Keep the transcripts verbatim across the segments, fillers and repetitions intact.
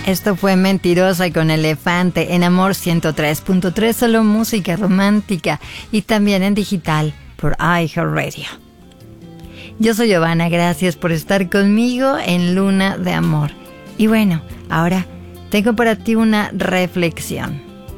Esto fue Mentirosa con Elefante en Amor ciento tres punto tres, solo música romántica y también en digital por iHeartRadio. Yo soy Giovanna, gracias por estar conmigo en Luna de Amor. Y bueno, ahora tengo para ti una reflexión.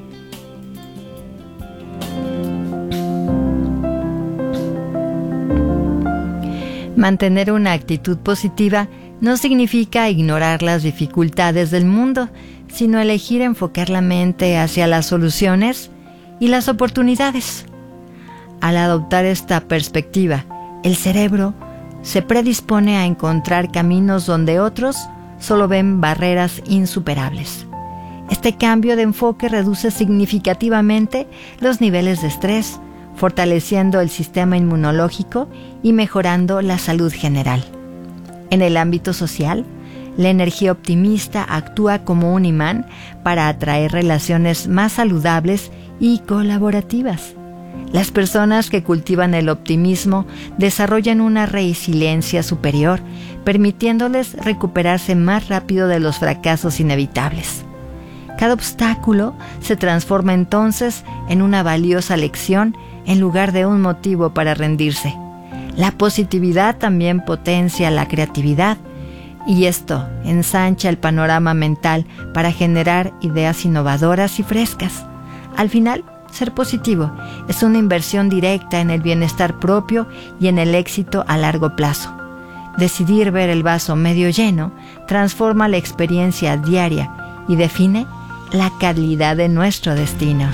Mantener una actitud positiva no significa ignorar las dificultades del mundo, sino elegir enfocar la mente hacia las soluciones y las oportunidades. Al adoptar esta perspectiva, el cerebro se predispone a encontrar caminos donde otros solo ven barreras insuperables. Este cambio de enfoque reduce significativamente los niveles de estrés, fortaleciendo el sistema inmunológico y mejorando la salud general. En el ámbito social, la energía optimista actúa como un imán para atraer relaciones más saludables y colaborativas. Las personas que cultivan el optimismo desarrollan una resiliencia superior, permitiéndoles recuperarse más rápido de los fracasos inevitables. Cada obstáculo se transforma entonces en una valiosa lección en lugar de un motivo para rendirse. La positividad también potencia la creatividad y esto ensancha el panorama mental para generar ideas innovadoras y frescas. Al final, ser positivo es una inversión directa en el bienestar propio y en el éxito a largo plazo. Decidir ver el vaso medio lleno transforma la experiencia diaria y define la calidad de nuestro destino.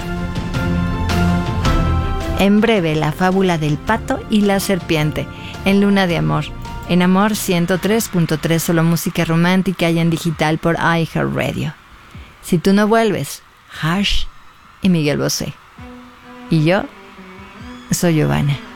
En breve, la fábula del pato y la serpiente, en Luna de Amor, en Amor ciento tres punto tres, solo música romántica y en digital por iHeartRadio. Si tú no vuelves, Harsh y Miguel Bosé. Y yo soy Giovanna.